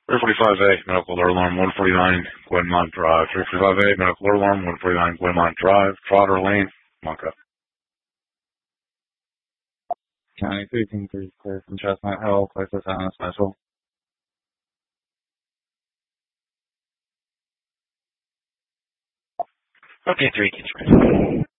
345A, medical alert alarm 149, Gwenmont Drive. 345A, medical alert alarm 149, Gwenmont Drive, Trotter Lane, Monca. County 3 clear from Chestnut Hill, place this on a special. Okay, 3 Kings.